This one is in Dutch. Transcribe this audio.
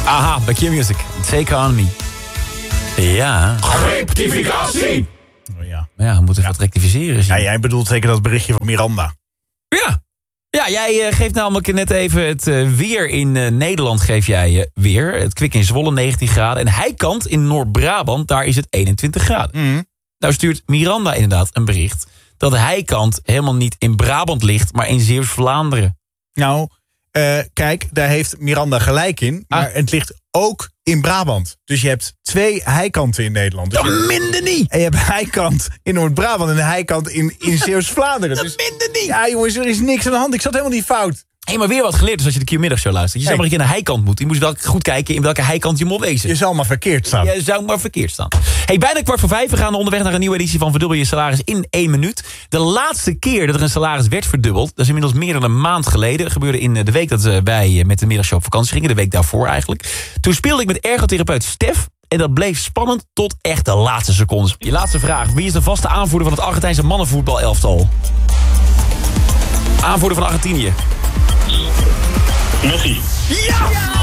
Aha, bij Q-Music. Take on me. Ja. Rectificatie! Oh, ja. Ja, we moeten wat rectificeren. Ja, jij bedoelt zeker dat berichtje van Miranda. Ja. Ja, jij geeft namelijk net even het weer in Nederland geef jij weer. Het Kwik in Zwolle 19 graden. En Heikant in Noord-Brabant, daar is het 21 graden. Nou stuurt Miranda inderdaad een bericht dat Heikant helemaal niet in Brabant ligt, maar in Zeeuws-Vlaanderen. Nou, kijk, daar heeft Miranda gelijk in. Maar het ligt ook in Brabant. Dus je hebt 2 heikanten in Nederland. Dus Dat minder niet! en je hebt heikant in Noord-Brabant en een heikant in Zeeuws-Vlaanderen. Dat Dus, minder niet! ja jongens, er is niks aan de hand. Ik zat helemaal niet fout. Hé, maar weer wat geleerd dus als je de Q-middagshow luistert. Je zou maar een keer naar Heikant moeten. Je moest wel goed kijken in welke heikant je moet wezen. Je zal maar verkeerd staan. Je zou maar verkeerd staan. Hey, bijna 4:15. We gaan onderweg naar een nieuwe editie van Verdubbel je salaris in 1 minuut. De laatste keer dat er een salaris werd verdubbeld, dat is inmiddels meer dan een maand geleden. Dat gebeurde in de week dat wij met de middagshow op vakantie gingen. De week daarvoor eigenlijk. Toen speelde ik met ergotherapeut Stef. En dat bleef spannend tot echt de laatste secondes. Je laatste vraag. Wie is de vaste aanvoerder van het Argentijnse mannenvoetbalelftal? Aanvoerder van Argentinië. Messi. Ja!